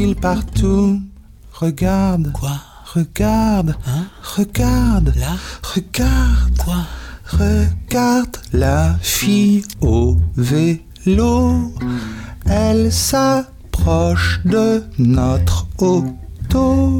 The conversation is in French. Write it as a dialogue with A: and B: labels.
A: Il partout, regarde.
B: Quoi?
A: Regarde,
B: Hein?
A: regarde,
B: Là?
A: regarde.
B: Quoi?
A: Regarde la fille au vélo. Elle s'approche de notre auto.